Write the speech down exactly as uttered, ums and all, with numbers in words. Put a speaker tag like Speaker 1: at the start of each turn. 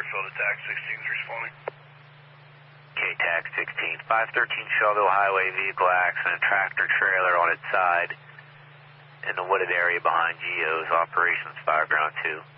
Speaker 1: Deerfield attack sixteen is responding.
Speaker 2: Okay, tax sixteen. five thirteen Shelbyville Highway, vehicle accident, tractor trailer on its side in the wooded area behind Geo's, operations fire ground two.